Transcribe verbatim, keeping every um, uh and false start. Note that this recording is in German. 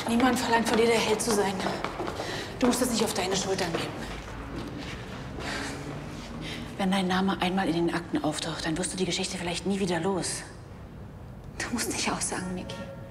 Niemand verlangt von dir, der Held zu sein. Du musst es nicht auf deine Schultern nehmen. Wenn dein Name einmal in den Akten auftaucht, dann wirst du die Geschichte vielleicht nie wieder los. Du musst nicht aussagen, Micky.